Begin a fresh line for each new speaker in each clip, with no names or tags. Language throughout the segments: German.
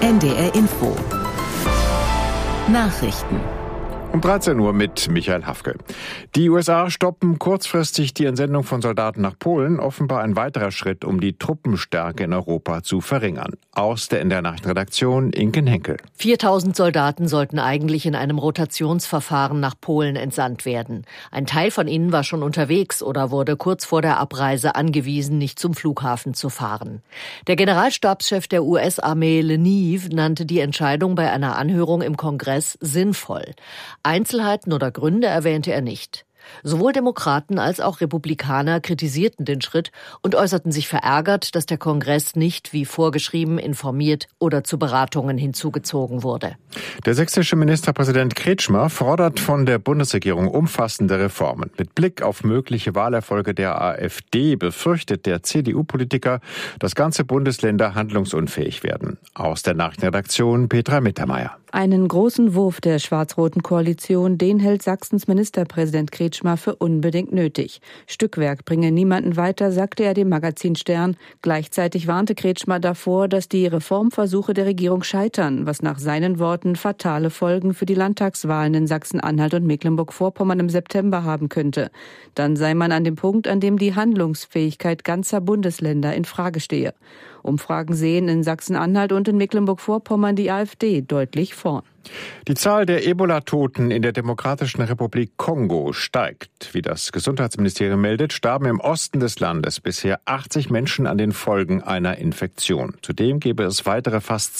NDR Info. Nachrichten.
Um 13 Uhr mit Michael Hafke. Die USA stoppen kurzfristig die Entsendung von Soldaten nach Polen, offenbar ein weiterer Schritt, um die Truppenstärke in Europa zu verringern. Aus der NDR Nachrichtenredaktion Inken Henkel.
4.000 Soldaten sollten eigentlich in einem Rotationsverfahren nach Polen entsandt werden. Ein Teil von ihnen war schon unterwegs oder wurde kurz vor der Abreise angewiesen, nicht zum Flughafen zu fahren. Der Generalstabschef der US-Armee Lenive nannte die Entscheidung bei einer Anhörung im Kongress sinnvoll. Einzelheiten oder Gründe erwähnte er nicht. Sowohl Demokraten als auch Republikaner kritisierten den Schritt und äußerten sich verärgert, dass der Kongress nicht wie vorgeschrieben informiert oder zu Beratungen hinzugezogen wurde.
Der sächsische Ministerpräsident Kretschmer fordert von der Bundesregierung umfassende Reformen. Mit Blick auf mögliche Wahlerfolge der AfD befürchtet der CDU-Politiker, dass ganze Bundesländer handlungsunfähig werden. Aus der Nachrichtenredaktion Petra Mittermeier.
Einen großen Wurf der schwarz-roten Koalition, den hält Sachsens Ministerpräsident Kretschmer für unbedingt nötig. Stückwerk bringe niemanden weiter, sagte er dem Magazin Stern. Gleichzeitig warnte Kretschmer davor, dass die Reformversuche der Regierung scheitern, was nach seinen Worten fatale Folgen für die Landtagswahlen in Sachsen-Anhalt und Mecklenburg-Vorpommern im September haben könnte. Dann sei man an dem Punkt, an dem die Handlungsfähigkeit ganzer Bundesländer in Frage stehe. Umfragen sehen in Sachsen-Anhalt und in Mecklenburg-Vorpommern die AfD deutlich vorn.
Die Zahl der Ebola-Toten in der Demokratischen Republik Kongo steigt. Wie das Gesundheitsministerium meldet, starben im Osten des Landes bisher 80 Menschen an den Folgen einer Infektion. Zudem gäbe es weitere fast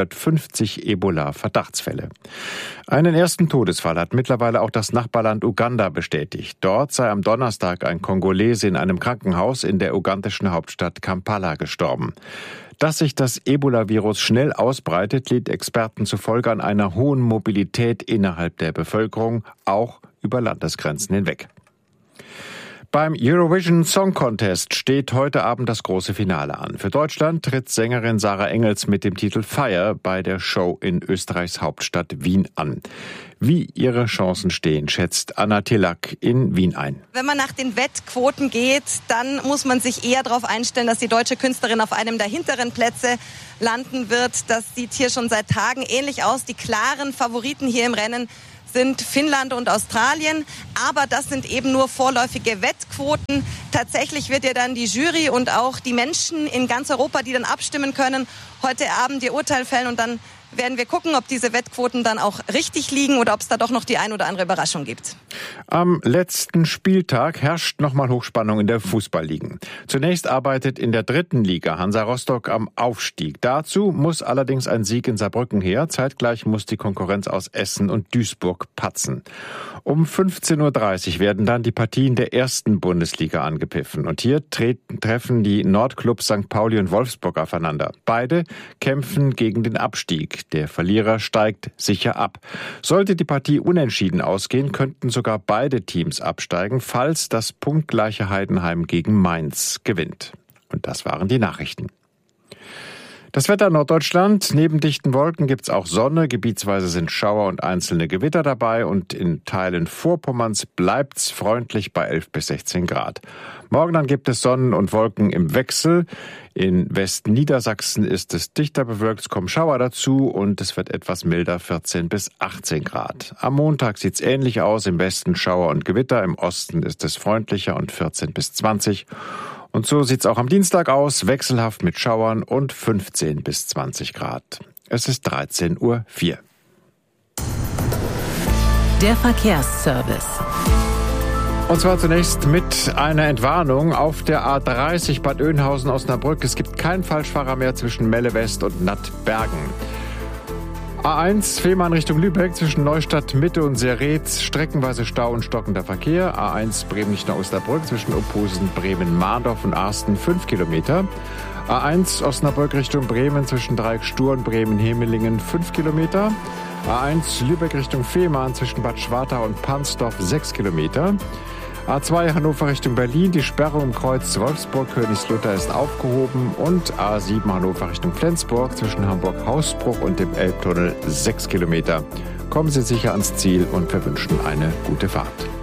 250 Ebola-Verdachtsfälle. Einen ersten Todesfall hat mittlerweile auch das Nachbarland Uganda bestätigt. Dort sei am Donnerstag ein Kongolese in einem Krankenhaus in der ugandischen Hauptstadt Kampala gestorben. Dass sich das Ebola-Virus schnell ausbreitet, liegt Experten zufolge an einer hohen Mobilität innerhalb der Bevölkerung, auch über Landesgrenzen hinweg. Beim Eurovision Song Contest steht heute Abend das große Finale an. Für Deutschland tritt Sängerin Sarah Engels mit dem Titel Fire bei der Show in Österreichs Hauptstadt Wien an. Wie ihre Chancen stehen, schätzt Anna Tillak in Wien ein.
Wenn man nach den Wettquoten geht, dann muss man sich eher darauf einstellen, dass die deutsche Künstlerin auf einem der hinteren Plätze landen wird. Das sieht hier schon seit Tagen ähnlich aus. Die klaren Favoriten hier im Rennen sind Finnland und Australien, aber das sind eben nur vorläufige Wettquoten. Tatsächlich wird ja dann die Jury und auch die Menschen in ganz Europa, die dann abstimmen können, heute Abend ihr Urteil fällen und dann werden wir gucken, ob diese Wettquoten dann auch richtig liegen oder ob es da doch noch die ein oder andere Überraschung gibt.
Am letzten Spieltag herrscht nochmal Hochspannung in der Fußballligen. Zunächst arbeitet in der 3. Liga Hansa Rostock am Aufstieg. Dazu muss allerdings ein Sieg in Saarbrücken her. Zeitgleich muss die Konkurrenz aus Essen und Duisburg patzen. Um 15.30 Uhr werden dann die Partien der 1. Bundesliga angepfiffen. Und hier treffen die Nordclubs St. Pauli und Wolfsburg aufeinander. Beide kämpfen gegen den Abstieg. Der Verlierer steigt sicher ab. Sollte die Partie unentschieden ausgehen, könnten sogar beide Teams absteigen, falls das punktgleiche Heidenheim gegen Mainz gewinnt. Und das waren die Nachrichten. Das Wetter in Norddeutschland. Neben dichten Wolken gibt's auch Sonne. Gebietsweise sind Schauer und einzelne Gewitter dabei. Und in Teilen Vorpommerns bleibt's freundlich bei 11 bis 16 Grad. Morgen dann gibt es Sonnen und Wolken im Wechsel. In Westniedersachsen ist es dichter bewölkt, es kommen Schauer dazu und es wird etwas milder, 14 bis 18 Grad. Am Montag sieht's ähnlich aus. Im Westen Schauer und Gewitter. Im Osten ist es freundlicher und 14 bis 20. Und so sieht's auch am Dienstag aus, wechselhaft mit Schauern und 15 bis 20 Grad. Es ist 13.04 Uhr.
Der Verkehrsservice.
Und zwar zunächst mit einer Entwarnung auf der A30 Bad Oeynhausen-Osnabrück. Es gibt keinen Falschfahrer mehr zwischen Melle West und Nattbergen. A1 Fehmarn Richtung Lübeck zwischen Neustadt Mitte und Seretz, streckenweise Stau und stockender Verkehr. A1 Bremen-Osnabrück zwischen Ophusen, Bremen-Mahndorf und Arsten 5 Kilometer. A1 Osnabrück Richtung Bremen zwischen Dreieck-Stur und Bremen-Hemelingen 5 Kilometer. A1 Lübeck Richtung Fehmarn zwischen Bad Schwartau und Pansdorf 6 Kilometer. A2 Hannover Richtung Berlin, die Sperrung im Kreuz Wolfsburg-Königslutter ist aufgehoben und A7 Hannover Richtung Flensburg zwischen Hamburg-Hausbruch und dem Elbtunnel 6 Kilometer. Kommen Sie sicher ans Ziel und wir wünschen eine gute Fahrt.